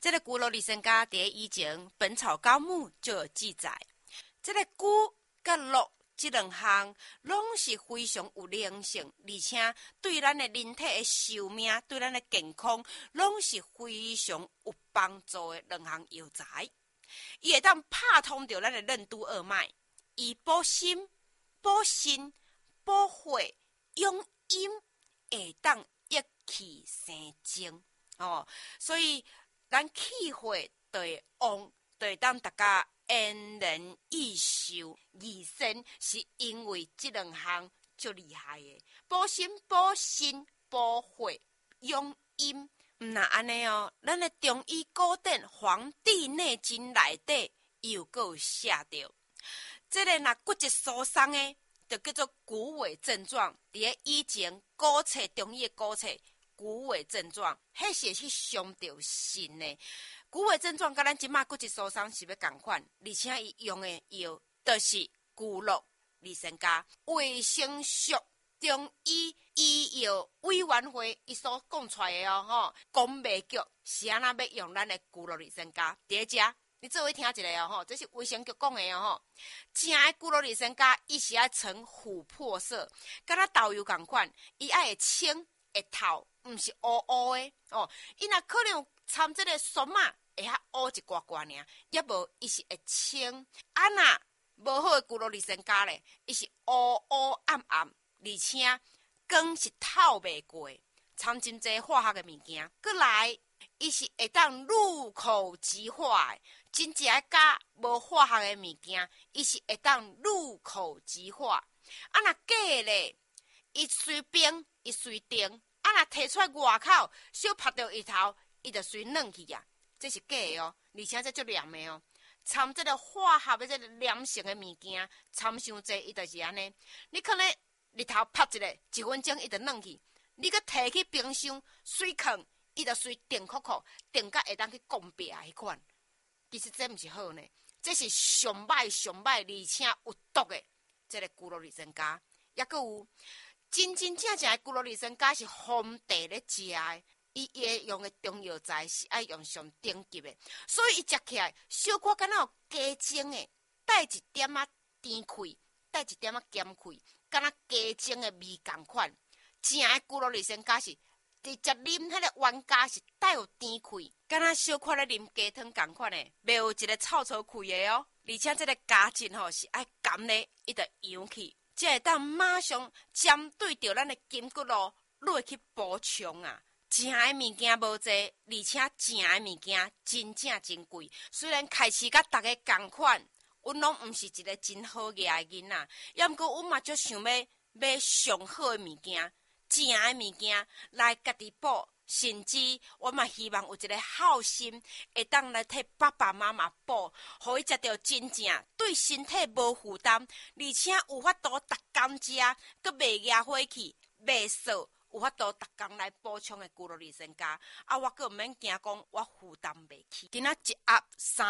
这个骨肉利身家在以前《本草纲目》就有记载，这个骨甲肉这两项拢是非常有灵性，而且对咱的人体的寿命、对咱的健康，拢是非常有帮助的两项药材。伊会当拍通着咱的任督二脉，以补心、补肾、补火、养阴，会当益气生精哦。所以咱气血就会旺，就会当大家延年益寿、益生，是因为这两项最厉害的补心、补肾、补火、养阴。那安尼哦，咱的中医古典《黄帝内经》内底又有写着，这个若骨质疏松的，就叫做骨萎症状。伫以前古册中医的古册，骨萎症状，迄是去伤着肾的。骨萎症状甲咱即马骨质疏松是要共款，而且伊用的药就是骨肉利身家。卫生署中医医药委员会伊所讲出来的哦，讲袂局是安那要用咱的骨肉利身家。第一只，你做伙听一下哦，这是卫生局讲的哦。正的骨肉利身家，伊是爱呈琥珀色，甲咱豆油共款，伊爱会清会透，毋是乌乌的哦。伊若可能掺这个酸啊，会较乌一寡寡尔，也无伊是会清。啊若无好的骨肉利身家咧，伊是乌乌暗暗。而且光是透袂过，掺真济化学的物件，过来伊是会当入口即化的，真正加无化学的物件，伊是会当入口即化。啊，若假咧，伊随冰，伊随定，啊，若摕出来外口，小拍到伊头，伊就随软去啊，这是假的哦，而且这足黏的哦。掺这个化学的这个黏性的物件，掺伤济，伊就是安尼，你可能日头拍一个1分钟，伊就软去。你搁摕去冰箱水放，伊就随定酷酷，定甲会当去讲白迄款。其实这毋是好呢，这是上歹上歹，而且有毒的这个骨肉利身家。也搁有真真正正的骨肉利身家是皇帝咧食的，伊用的中药材是爱用上顶级的，所以伊食起来小可敢若有加精的，带一点仔甜气，带一点仔咸气。敢若加精的味共款，正的骨肉利身家是直接啉迄个原家是带有甜气，敢若小可咧啉鸡汤共款的，袂有一个臭臭气的哦。而且这个加精吼是爱甘咧，伊就扬起，才会当马上针对着咱的筋骨咯，落去补充啊。正的物件无济，而且正的物件真正真贵。虽然开始甲大家共款。阮拢毋是一个真好个囡仔，也毋过阮嘛足想要买上好的物件，正的物件来家己补，甚至阮嘛希望有一个孝心，会当来替爸爸妈妈补，互伊食到真正对身体无负担，而且有法度逐工食，阁袂惹火气，袂燥。有法度逐工来补充的骨肉利身家，啊，我阁毋免惊讲我负担袂起。今仔一盒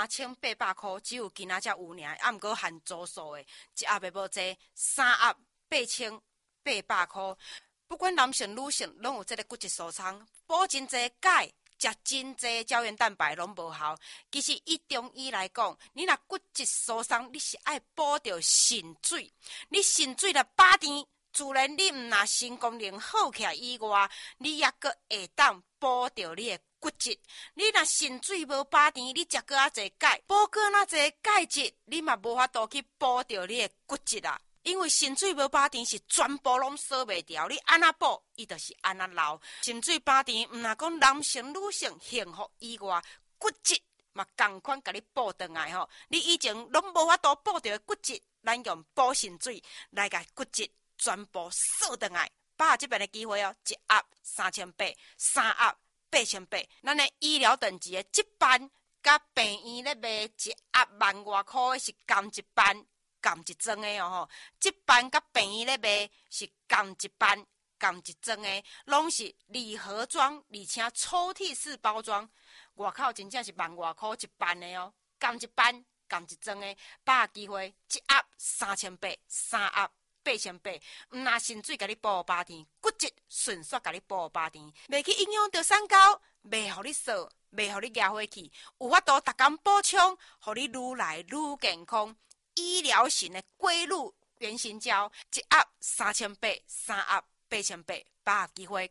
3800块，只有今仔才有尔，啊，毋过含租数的，一盒的无济，3盒8800块。不管男性女性，拢有这个骨质疏松，补真济钙，食真济胶原蛋白拢无效。其实以中医来讲，你若骨质疏松，你是爱补着肾水，你肾水若饱甜。自然，你毋若肾功能好起来以外，你也阁会当补着你的骨质。你若肾水无饱甜，你食过啊侪钙，补过那侪钙质，你嘛无法度去补着你的骨质啊。因为肾水无饱甜是全部拢锁袂掉，你安那补，伊就是安那流。肾水饱甜，毋若讲男性女性幸福以外，骨质嘛共款甲你补倒来吼。你以前拢无法度补着骨质，咱用补肾水来甲骨质。全部锁倒来，把握这边的机会哦！一盒3800，3盒8800。咱的医疗等级的这班，甲病院咧卖一盒10000外块的是共一班，共一装的哦。这班甲病院咧卖是共一班，共一装的，拢是礼盒装，而且抽屉式包装。外口真正是10000外块一班的哦，共一班，共一装的，把握机会，一盒3800，3盒。8800，毋若肾水甲你补饱甜，骨质顺续甲你补饱甜，袂去影响到三高， 袂互你扫，袂互你压火气，有法度逐工补充，互你愈来愈健康。医疗型的龟乳原形胶，一盒3800，3盒8800，把握机会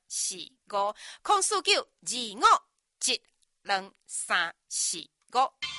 ，04925722345，04925722345。